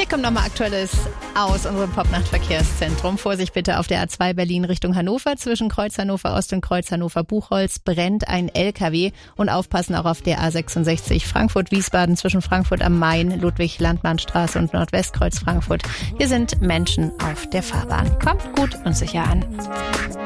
Hier kommt nochmal Aktuelles aus unserem Popnacht-Verkehrszentrum. Vorsicht bitte auf der A2 Berlin Richtung Hannover. Zwischen Kreuz Hannover Ost und Kreuz Hannover Buchholz brennt ein LKW. Und aufpassen auch auf der A66 Frankfurt-Wiesbaden zwischen Frankfurt am Main, Ludwig-Landmann-Straße und Nordwestkreuz Frankfurt. Hier sind Menschen auf der Fahrbahn. Kommt gut und sicher an.